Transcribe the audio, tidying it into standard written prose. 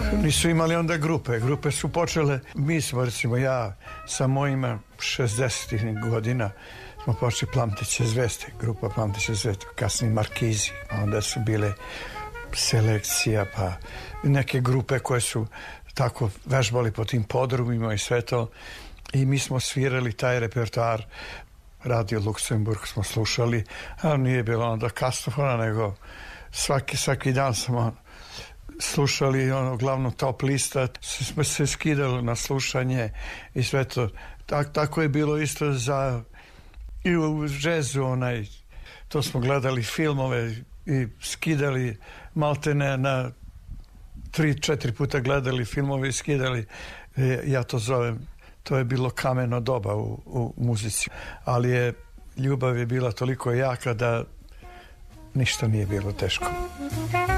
Nisu imali onda grupe. Grupe su počele, mi smo, recimo ja, sa mojima 60. godina smo počeli Plamteće zvezde, grupa Plamteće zvezde, kasnije Markizi, onda su bile Selekcija, pa neke grupe koje su tako vežbali po tim podrumima i sve to. I mi smo svirali taj repertoar, Radio Luksemburg smo slušali, a nije bilo onda kastofona, nego svaki dan smo slušali glavno top lista, smo se skidali na slušanje i sve to. Tako je bilo isto i u džezu, to smo gledali filmove i skidali maltene na 3-4 puta gledali filmove i skidali, ja to zovem, to je bilo kameno doba u muzici, ali ljubav je bila toliko jaka da ništa nije bilo teško.